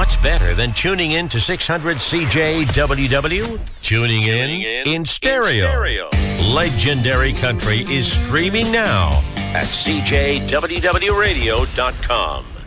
What's better than tuning in to 600 CJWW? Tuning in stereo. Legendary Country is streaming now at CJWWRadio.com.